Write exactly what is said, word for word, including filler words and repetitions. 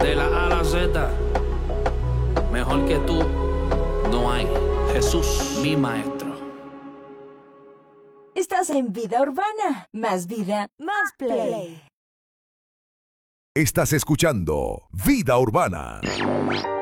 De la A a la Z, mejor que tú, no hay. Jesús, mi maestro. Estás en Vida Urbana. Más vida, más play. Estás escuchando Vida Urbana.